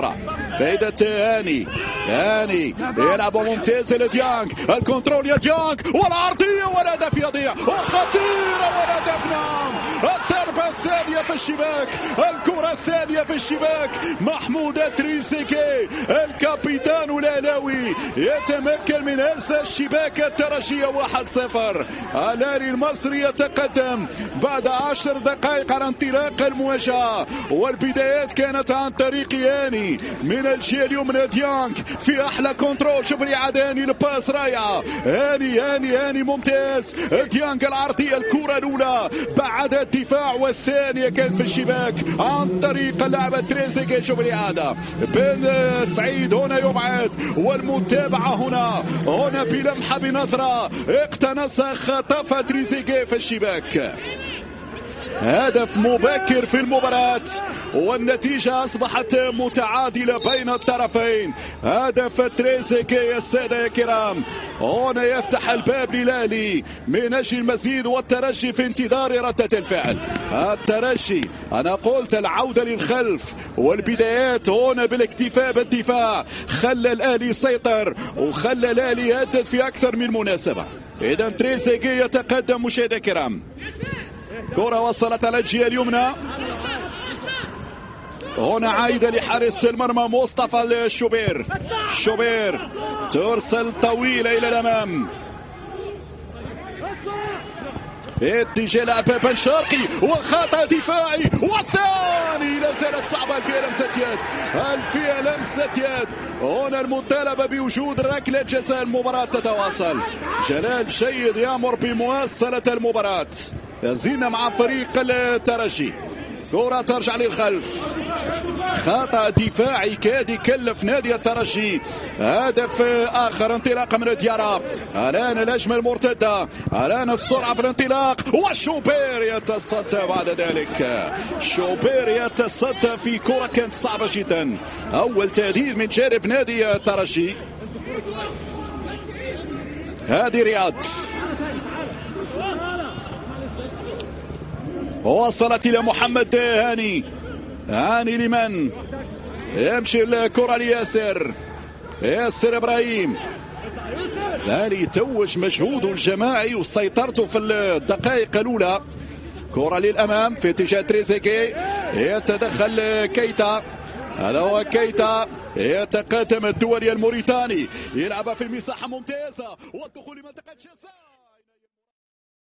فائدة هاني يلعب ممتاز لديانج، الكنترول يا ديانج والعرضية والهدف يضيع وخطيرة والهدف. نعم، الضربة الثانية في الشباك، الكرة الثانية في الشباك. محمود تريزيجيه الكابيتان الأهلاوي يتمكن من هز الشباك الترجية 1-0. الأهلي المصري يتقدم بعد 10 دقائق على انطلاق المواجهة، والبدايات كانت عن طريق هاني من الجهة اليمنى. ديانج في أحلى كنترول، شوف الإعادة هاني الباس رائعة. هاني ممتاز. ديانج العرضية، الكرة الأولى بعد الدفاع والثانية كان في الشباك عن طريق اللاعب تريزيجيه. شوف الإعادة، بن سعيد هنا يبعد، والمتابعة هنا بلمحة بنظرة اقتنص خطف تريزيجيه في الشباك. هدف مبكر في المباراة والنتيجة أصبحت متعادلة بين الطرفين. هدف تريزيجيه السادة يا كرام هنا يفتح الباب للأهلي من أجل المزيد، والترجي في انتظار ردة الفعل. الترجي أنا قلت العودة للخلف، والبدايات هنا بالاكتفاء بالدفاع خلى الأهلي يسيطر وخلى الأهلي يهدد في أكثر من مناسبة. إذا تريزيجيه يتقدم مشاهدينا الكرام. كرة وصلت على الجهة اليمنى، هنا عايدة لحارس المرمى مصطفى الشوبير ترسل طويلة إلى الأمام، اتجاه لاعب بن شرقي وخطأ دفاعي، والثاني لا زالت صعبة. الفيها لمسة يد. هنا المطالبة بوجود ركلة جزاء. المباراة تتواصل، جلال جيد يأمر بمواصلة المباراة. زلنا مع فريق الترجي، كرة ترجع للخلف، خطأ دفاعي كاد يكلف نادي الترجي هدف آخر. انطلاقة من ديارة، الآن الهجمة المرتدة، الآن السرعة في الانطلاق، والشوبير يتصدى بعد ذلك. شوبير يتصدى في كرة كانت صعبة جدا. أول تهديد من جانب نادي الترجي. هذه رياض وصلت إلى محمد هاني لمن يمشي الكرة لياسر إبراهيم. الأهلي يتوج مجهوده الجماعي وسيطرته في الدقائق الأولى. كرة للأمام في اتجاه تريزيجيه، يتدخل كيتا، هذا هو كيتا يتقدم الدولي الموريتاني، يلعب في المساحة ممتازة والدخول لمنطقة جزاء.